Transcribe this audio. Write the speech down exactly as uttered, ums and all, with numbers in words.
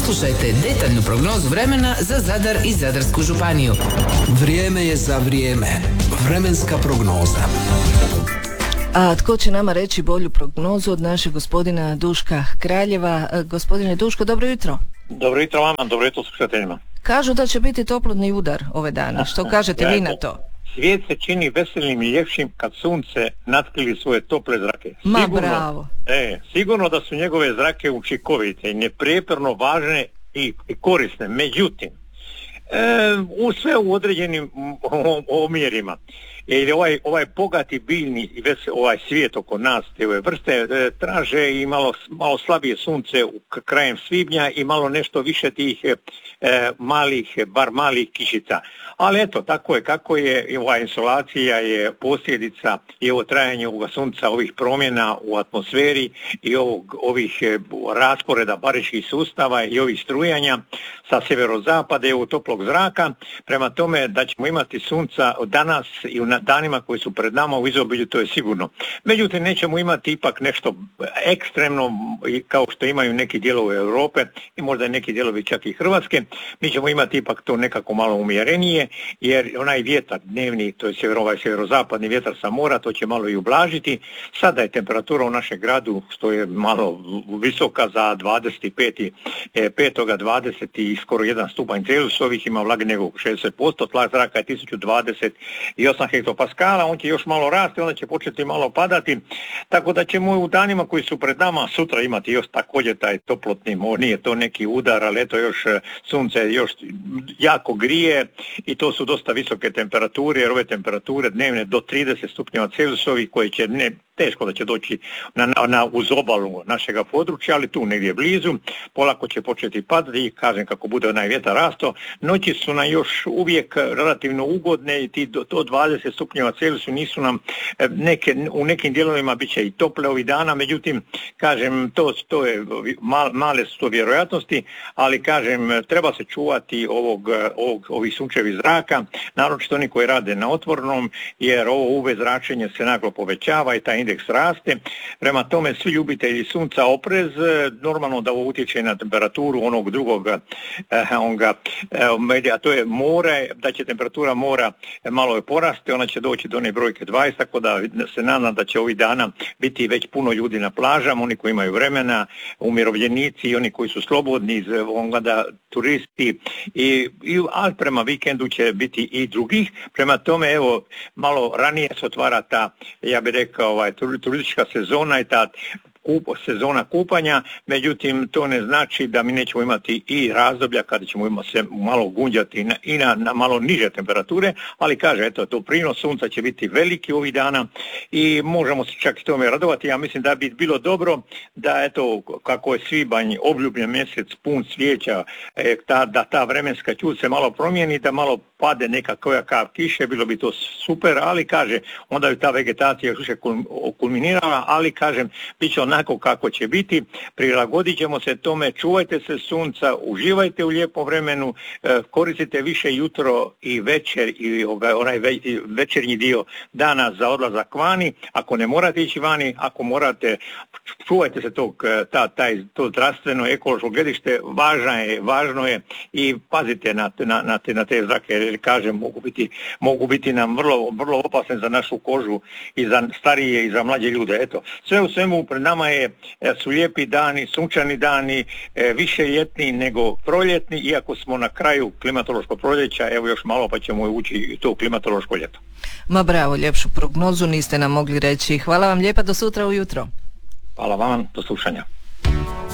Poslušajte detaljnu prognozu vremena za Zadar i Zadarsku županiju. Vrijeme je za vrijeme. Vremenska prognoza. A tko će nama reći bolju prognozu od našeg gospodina Duška Kraljeva? Gospodine Duško, dobro jutro. Dobro jutro vama, dobro jutro slušateljima. Kažu da će biti toplotni udar ove dane. Što kažete vi na to? Svijet se čini veselim i ljepšim kad sunce natkrili svoje tople zrake. Ma sigurno, bravo. E, sigurno da su njegove zrake učinkovite i neprijeporno važne i, i korisne. Međutim, e, u sve u određenim omjerima. Jer ovaj, ovaj bogati biljni ovaj svijet oko nas, te ove vrste, e, traže i malo, malo slabije sunce u krajem svibnja i malo nešto više tih e, malih, bar malih kišica. Ali eto, tako je kako je, i ova insolacija je posljedica i ovo trajanje ovoga sunca, ovih promjena u atmosferi i ovog, ovih e, rasporeda bariških sustava i ovih strujanja sa sjeverozapada i ovog toplog zraka. Prema tome da ćemo imati sunca danas i u danima koji su pred nama u izobilju, to je sigurno. Međutim, nećemo imati ipak nešto ekstremno kao što imaju neki dijelovi Europe i možda neki dijelovi čak i Hrvatske. Mi ćemo imati ipak to nekako malo umjerenije, jer onaj vjetar dnevni, to je sjever, ovaj sjeverozapadni vjetar sa mora, to će malo i ublažiti. Sada je temperatura u našem gradu, što je malo visoka za dvadeset pet dvadeset i skoro jedan stupanj Celzijusovih, ima vlage nego šezdeset posto, tlak zraka je tisuću dvadeset osam hektopaskala, on će još malo rasti, onda će početi malo padati, tako da ćemo u danima koji su pred nama sutra imati još također taj toplotni, nije to neki udar, ali eto još sunce još jako grije i to su dosta visoke temperature, jer ove temperature dnevne do trideset stupnjeva Celzijusovih koje će ne teško da će doći na, na, uz obalu našega područja, ali tu negdje blizu, polako će početi padati i kažem kako bude onaj vjetar rasto. Noći su nam još uvijek relativno ugodne i ti do, do dvadeset stupnjeva Celzijusa nisu nam neke, u nekim dijelovima bit će i tople ovih dana, međutim, kažem, to, to je, mal, male su to vjerojatnosti, ali kažem, treba se čuvati ovog, ovog, ovih sunčevih zraka, naročito oni koji rade na otvornom, jer ovo U V zračenje se naglo povećava i taj indeks raste. Prema tome, svi ljubitelji sunca oprez, normalno da ovo utječe na temperaturu onog drugog eh, onga, eh, a to je more, da će temperatura mora malo je porasti, ona će doći do one brojke dvadeset, tako da se nadam da će ovih dana biti već puno ljudi na plažama, oni koji imaju vremena, umirovljenici i oni koji su slobodni, onda turisti, i, i, ali prema vikendu će biti i drugih. Prema tome, evo, malo ranije se otvara ta, ja bih rekao, ovaj, turistička sezona i ta kup, sezona kupanja, međutim to ne znači da mi nećemo imati i razdoblja kada ćemo imati se malo gunđati na, i na, na malo niže temperature, ali kaže, eto, to prinos sunca će biti veliki ovih dana i možemo se čak i tome radovati. Ja mislim da bi bilo dobro da, eto, kako je svibanj, obljubljen mjesec, pun cvijeća, e, ta, da ta vremenska ćud se malo promijeni, da malo pade neka koja kap kiše, bilo bi to super, ali kaže, onda bi ta vegetacija još više kulminirala, ali kažem, bit će onako kako će biti, prilagodit ćemo se tome, čuvajte se sunca, uživajte u lijepom vremenu, koristite više jutro i večer i onaj večernji dio dana za odlazak vani, ako ne morate ići vani, ako morate, čuvajte se tog, ta, taj, to zdravstveno, ekološko gledište, važno je, važno je i pazite na, na, na, te, na te zrake, jer kažem, mogu biti, mogu biti nam vrlo, vrlo opasne za našu kožu i za starije i za mlađe ljude. Eto, sve u svemu pred nama je, su lijepi dani, sunčani dani, više ljetni nego proljetni, iako smo na kraju klimatološkog proljeća, evo još malo pa ćemo ući i to klimatološko ljeto. Ma bravo, ljepšu prognozu niste nam mogli reći. Hvala vam lijepa, do sutra ujutro. Hvala vam, do slušanja.